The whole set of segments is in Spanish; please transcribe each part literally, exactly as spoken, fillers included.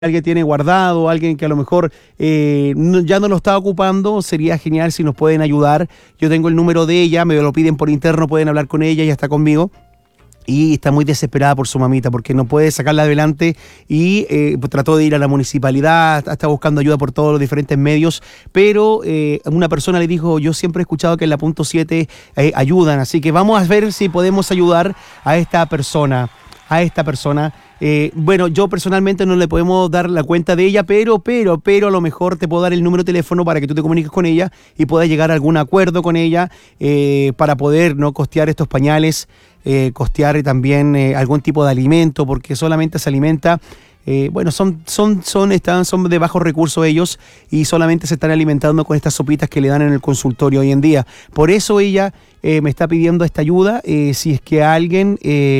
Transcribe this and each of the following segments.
alguien tiene guardado, alguien que a lo mejor eh, no, ya no lo está ocupando, sería genial si nos pueden ayudar. Yo tengo el número de ella, me lo piden por interno, pueden hablar con ella, ella está conmigo. Y está muy desesperada por su mamita porque no puede sacarla adelante y eh, pues trató de ir a la municipalidad, está buscando ayuda por todos los diferentes medios, pero eh, una persona le dijo, yo siempre he escuchado que en la punto siete eh, ayudan, así que vamos a ver si podemos ayudar a esta persona, a esta persona. Eh, bueno, yo personalmente no le podemos dar la cuenta de ella, pero, pero, pero a lo mejor te puedo dar el número de teléfono para que tú te comuniques con ella y puedas llegar a algún acuerdo con ella eh, para poder no costear estos pañales, eh, costear también eh, algún tipo de alimento, porque solamente se alimenta. Eh, bueno, son, son, son, están, son de bajos recursos ellos y solamente se están alimentando con estas sopitas que le dan en el consultorio hoy en día. Por eso ella eh, me está pidiendo esta ayuda. Eh, si es que alguien...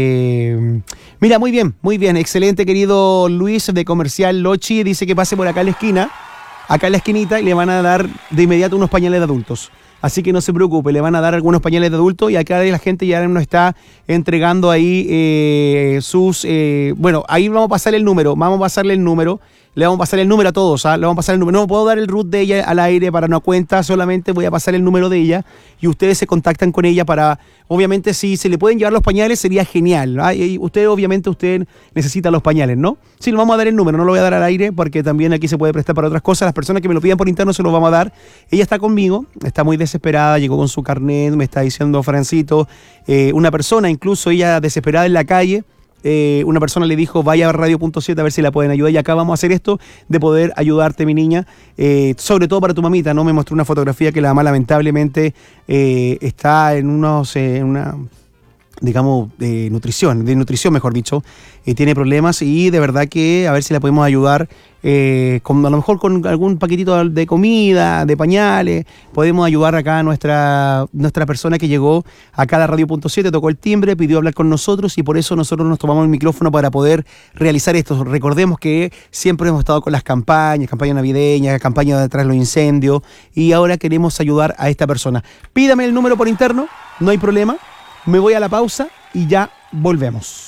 Eh... Mira, muy bien, muy bien. Excelente, querido Luis de Comercial Lochi. Dice que pase por acá a la esquina, acá en la esquinita, y le van a dar de inmediato unos pañales de adultos. Así que no se preocupe, le van a dar algunos pañales de adulto y acá la gente ya nos está entregando ahí eh, sus... Eh, bueno, ahí vamos a pasar el número, vamos a pasarle el número, le vamos a pasar el número a todos, ¿ah? Le vamos a pasar el número. No puedo dar el root de ella al aire para una cuenta, solamente voy a pasar el número de ella y ustedes se contactan con ella para... Obviamente, si se le pueden llevar los pañales sería genial, ¿ah? Y usted, obviamente, usted necesita los pañales, ¿no? Sí, le vamos a dar el número, no lo voy a dar al aire porque también aquí se puede prestar para otras cosas. Las personas que me lo pidan por interno se los vamos a dar. Ella está conmigo, está muy desesperada, llegó con su carnet, me está diciendo Francito, eh, una persona, incluso ella desesperada en la calle, eh, una persona le dijo, vaya a radio punto siete a ver si la pueden ayudar y acá vamos a hacer esto de poder ayudarte, mi niña, eh, sobre todo para tu mamita, ¿no? Me mostró una fotografía que la mamá lamentablemente eh, está en unos, eh, en una... digamos, de nutrición, de nutrición mejor dicho, eh, tiene problemas y de verdad que a ver si la podemos ayudar, eh, con, a lo mejor con algún paquetito de comida, de pañales, podemos ayudar acá a nuestra, nuestra persona que llegó acá a la radio punto siete, tocó el timbre, pidió hablar con nosotros y por eso nosotros nos tomamos el micrófono para poder realizar esto. Recordemos que siempre hemos estado con las campañas, campañas navideñas, campañas de atrás de los incendios y ahora queremos ayudar a esta persona. Pídame el número por interno, no hay problema. Me voy a la pausa y ya volvemos.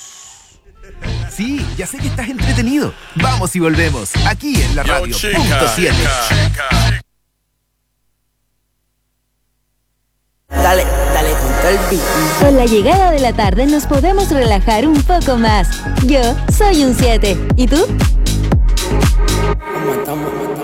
Sí, ya sé que estás entretenido. Vamos y volvemos, aquí en la radio punto siete. Dale, dale con todo el beat. Con la llegada de la tarde nos podemos relajar un poco más. Yo soy un siete. ¿Y tú? Vamos, vamos, vamos.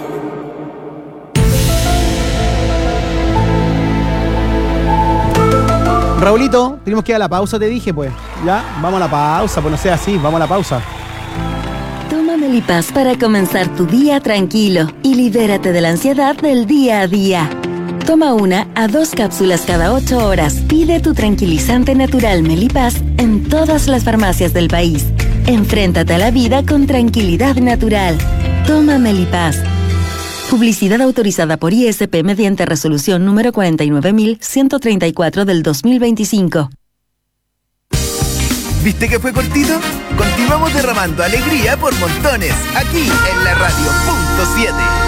Raulito, tenemos que ir a la pausa, te dije, pues. Ya, vamos a la pausa, pues no sea así, vamos a la pausa. Toma Melipaz para comenzar tu día tranquilo y libérate de la ansiedad del día a día. Toma una a dos cápsulas cada ocho horas. Pide tu tranquilizante natural Melipaz en todas las farmacias del país. Enfréntate a la vida con tranquilidad natural. Toma Melipaz. Publicidad autorizada por I S P mediante resolución número cuarenta y nueve mil ciento treinta y cuatro del dos mil veinticinco. ¿Viste que fue cortito? Continuamos derramando alegría por montones, aquí en la radio punto siete.